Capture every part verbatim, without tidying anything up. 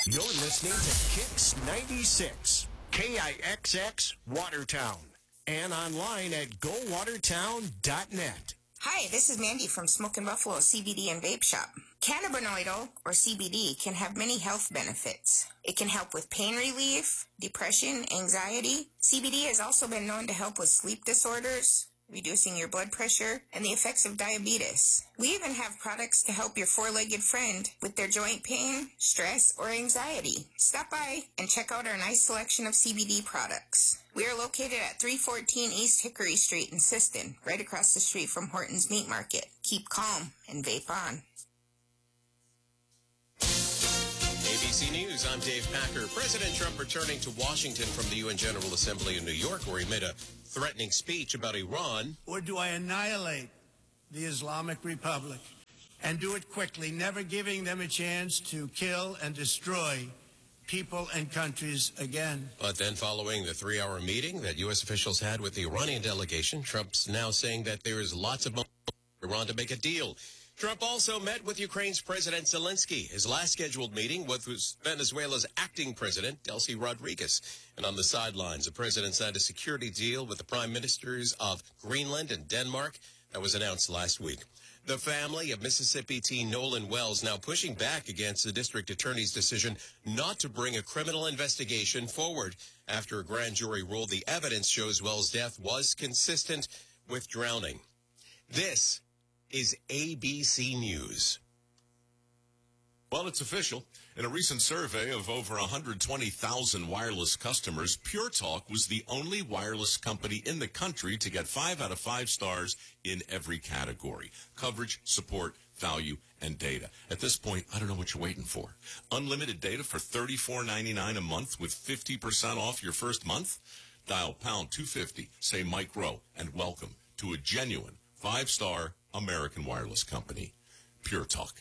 You're listening to Kicks ninety-six, K I X X Watertown, and online at go watertown dot net. Hi, this is Mandy from Smokin' Buffalo C B D and Vape Shop. Cannabinoid oil, or C B D, can have many health benefits. It can help with pain relief, depression, anxiety. C B D has also been known to help with sleep disorders, reducing your blood pressure, and the effects of diabetes. We even have products to help your four-legged friend with their joint pain, stress, or anxiety. Stop by and check out our nice selection of C B D products. We are located at three fourteen East Hickory Street in Siston, right across the street from Horton's Meat Market. Keep calm and vape on. A B C News, I'm Dave Packer. President Trump returning to Washington from the U N General Assembly in New York, where he made a threatening speech about Iran. Or do I annihilate the Islamic Republic and do it quickly, never giving them a chance to kill and destroy people and countries again? But then following the three-hour meeting that U S officials had with the Iranian delegation, Trump's now saying that there is lots of momentum for Iran to make a deal. Trump also met with Ukraine's President Zelensky. His last scheduled meeting was Venezuela's acting president, Delcy Rodriguez. And on the sidelines, the president signed a security deal with the prime ministers of Greenland and Denmark that was announced last week. The family of Mississippi teen Nolan Wells now pushing back against the district attorney's decision not to bring a criminal investigation forward after a grand jury ruled the evidence shows Wells' death was consistent with drowning. This is A B C News. Well, it's official. In a recent survey of over one hundred twenty thousand wireless customers, Pure Talk was the only wireless company in the country to get five out of five stars in every category: coverage, support, value, and data. At this point, I don't know what you're waiting for. Unlimited data for thirty-four ninety-nine a month with fifty percent off your first month? Dial pound two fifty, say Mike Rowe, and welcome to a genuine five-star American wireless company, Pure Talk.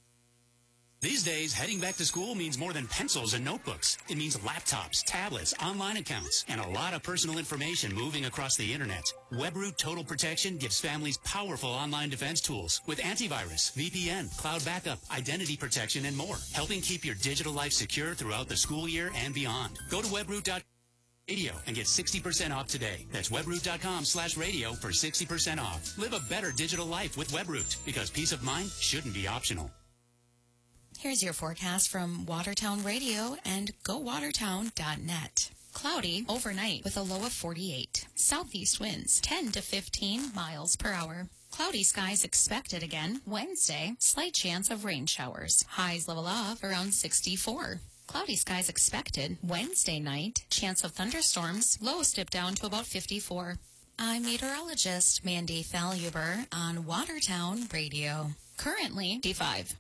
These days, heading back to school means more than pencils and notebooks. It means laptops, tablets, online accounts, and a lot of personal information moving across the internet. WebRoot Total Protection gives families powerful online defense tools with antivirus, V P N, cloud backup, identity protection, and more, helping keep your digital life secure throughout the school year and beyond. Go to webroot dot com radio and get sixty percent off today. That's webroot.com slash radio for sixty percent off. Live a better digital life with WebRoot, because peace of mind shouldn't be optional. Here's your forecast from Watertown Radio and go watertown dot net. Cloudy overnight with a low of forty-eight. Southeast winds ten to fifteen miles per hour. Cloudy skies expected again Wednesday. Slight chance of rain showers. Highs level off around sixty-four. Cloudy skies expected Wednesday night. Chance of thunderstorms. Lows dip down to about fifty-four. I'm meteorologist Mandy Faluber on Watertown Radio. Currently, D five.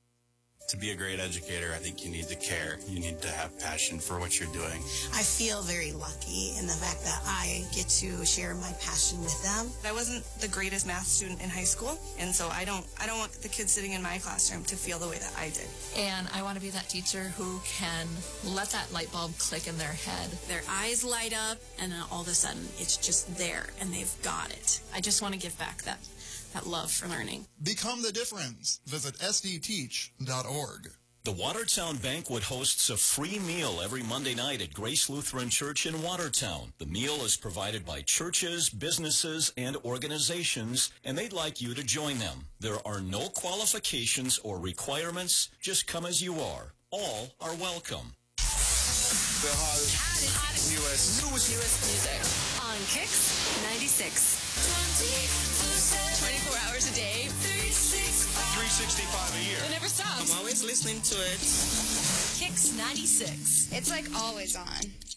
To be a great educator, I think you need to care. You need to have passion for what you're doing. I feel very lucky in the fact that I get to share my passion with them. I wasn't the greatest math student in high school, and so I don't I don't want the kids sitting in my classroom to feel the way that I did. And I want to be that teacher who can let that light bulb click in their head. Their eyes light up, and then all of a sudden, it's just there, and they've got it. I just want to give back that that love for learning. Become the difference. Visit S D teach dot org. The Watertown Banquet hosts a free meal every Monday night at Grace Lutheran Church in Watertown. The meal is provided by churches, businesses, and organizations, and they'd like you to join them. There are no qualifications or requirements. Just come as you are. All are welcome. The hottest, hottest, hottest. Newest, newest, newest music on Kicks ninety-six. twenty-four hours a day, three sixty-five a year. It never stops. I'm always listening to it. Kicks ninety-six. It's like always on.